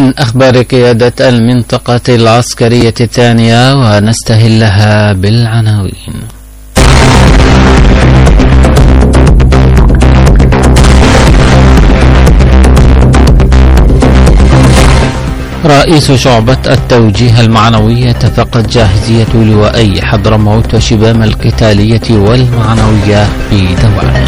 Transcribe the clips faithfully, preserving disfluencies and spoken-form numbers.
من أخبار قيادة المنطقة العسكرية الثانية، ونستهلها بالعناوين. رئيس شعبة التوجيه المعنوي يتفقد جاهزية لوائي حضرموت وشبام القتالية والمعنوية في دوعا.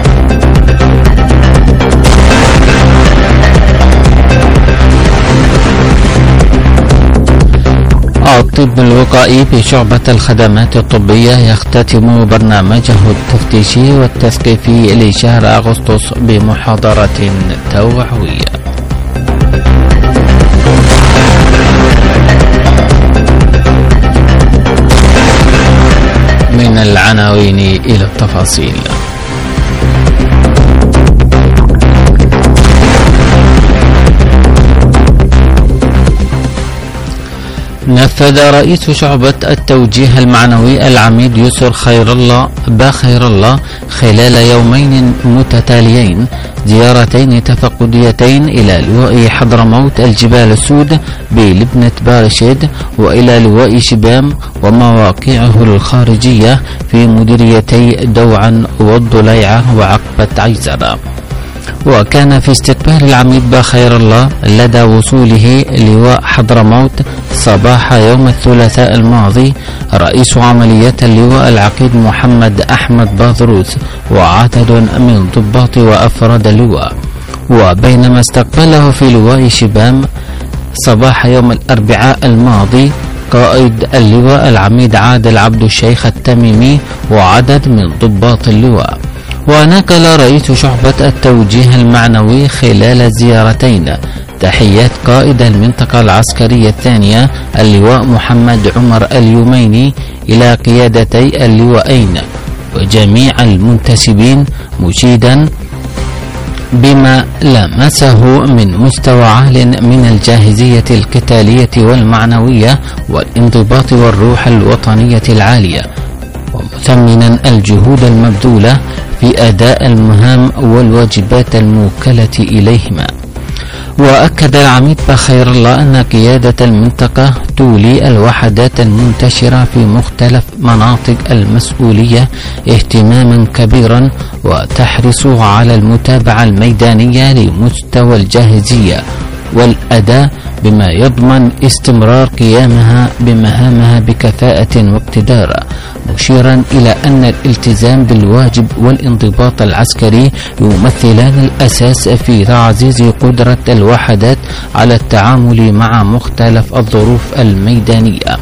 الطب الوقائي بشعبة الخدمات الطبية يختتم برنامجه التفتيشي والتثقيفي لشهر أغسطس بمحاضرة توعوية. من العناوين إلى التفاصيل. نفذ رئيس شعبة التوجيه المعنوي العميد يسر خير الله با خير الله خلال يومين متتاليين زيارتين تفقديتين إلى لواء حضرموت الجبال السود بلبنة بارشيد وإلى لواء شبام ومواقعه الخارجية في مديريتي دوعا والضليعة وعقبة عيزر. وكان في استقبال العميد بخير الله لدى وصوله لواء حضرموت صباح يوم الثلاثاء الماضي رئيس عمليات اللواء العقيد محمد أحمد باذروث وعدد من ضباط وأفراد اللواء. وبينما استقبله في لواء شبام صباح يوم الأربعاء الماضي قائد اللواء العميد عادل عبد الشيخ التميمي وعدد من ضباط اللواء. ونقل رئيس شعبة التوجيه المعنوي خلال الزيارتين تحيات قائد المنطقة العسكرية الثانية اللواء محمد عمر اليوميني إلى قيادتي اللواءين وجميع المنتسبين، مشيدا بما لمسه من مستوى عال من الجاهزية القتالية والمعنوية والانضباط والروح الوطنية العالية، ومثمنا الجهود المبذولة في أداء المهام والواجبات الموكلة إليهما. وأكد العميد بخير الله أن قيادة المنطقة تولي الوحدات المنتشرة في مختلف مناطق المسؤولية اهتماما كبيرا وتحرص على المتابعة الميدانية لمستوى الجاهزية والأداء بما يضمن استمرار قيامها بمهامها بكفاءة واقتدار، مشيرا إلى أن الالتزام بالواجب والانضباط العسكري يمثلان الأساس في تعزيز قدرة الوحدات على التعامل مع مختلف الظروف الميدانية.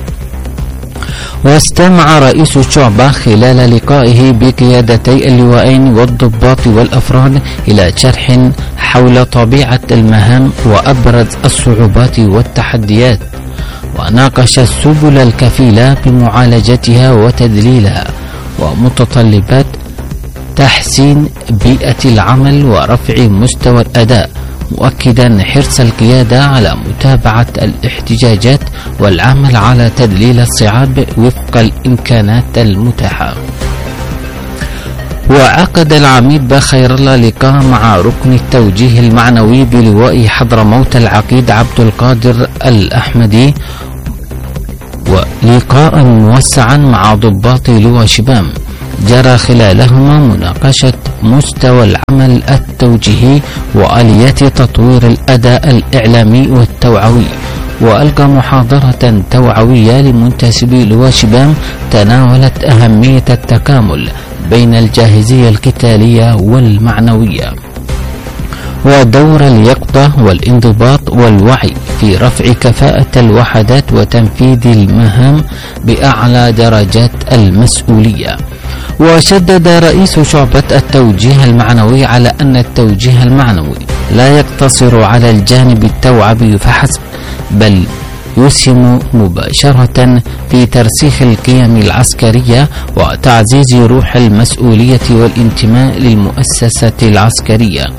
واستمع رئيس الشعبة خلال لقائه بقيادتي اللواءين والضباط والأفراد إلى شرح حول طبيعة المهام وأبرز الصعوبات والتحديات، وناقش السبل الكفيلة بمعالجتها وتذليلها ومتطلبات تحسين بيئة العمل ورفع مستوى الأداء، مؤكدا حرص القيادة على متابعة الاحتجاجات والعمل على تذليل الصعاب وفق الإمكانات المتاحة. وعقد العميد بخير الله لقاء مع ركن التوجيه المعنوي بلواء حضرموت العقيد عبد القادر الأحمدي، ولقاء موسعا مع ضباط لواء شبام جرى خلالهما مناقشة مستوى العمل التوجيهي وآليات تطوير الأداء الإعلامي والتوعوي. وألقى محاضرة توعوية لمنتسبي لواء شبام تناولت أهمية التكامل بين الجاهزية القتالية والمعنوية ودور اليقظة والانضباط والوعي في رفع كفاءة الوحدات وتنفيذ المهام بأعلى درجات المسؤولية. وشدد رئيس شعبة التوجيه المعنوي على أن التوجيه المعنوي لا يقتصر على الجانب التوعوي فحسب، بل يسهم مباشرة في ترسيخ القيم العسكرية وتعزيز روح المسؤولية والانتماء للمؤسسة العسكرية.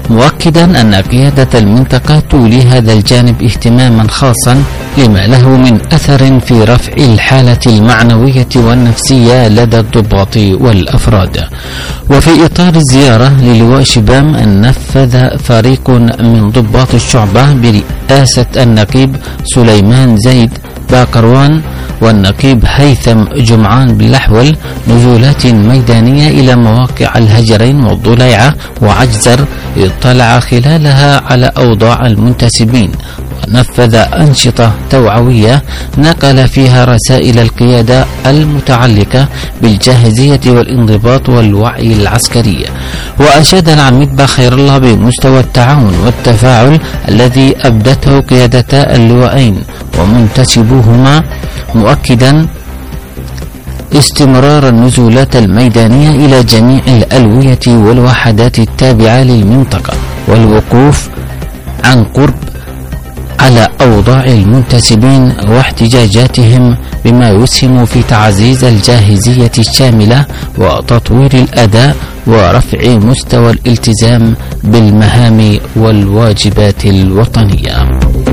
مؤكدا أن قيادة المنطقة تولي هذا الجانب اهتماما خاصا لما له من أثر في رفع الحالة المعنوية والنفسية لدى الضباط والأفراد. وفي إطار الزيارة للواء شبام نفذ فريق من ضباط الشعبة برئاسة النقيب سليمان زيد باقروان والنقيب هيثم جمعان باللحول نزولات ميدانية إلى مواقع الهجرين والضليعة وعجزر اطلع خلالها على أوضاع المنتسبين، ونفذ أنشطة توعوية نقل فيها رسائل القيادة المتعلقة بالجاهزية والانضباط والوعي العسكري. وأشاد العميد بخير الله بمستوى التعاون والتفاعل الذي أبدته قيادة اللواءين ومنتسبوهما، مؤكدا استمرار النزولات الميدانية إلى جميع الألوية والوحدات التابعة للمنطقة والوقوف عن قرب على أوضاع المنتسبين واحتجاجاتهم بما يسهم في تعزيز الجاهزية الشاملة وتطوير الأداء ورفع مستوى الالتزام بالمهام والواجبات الوطنية.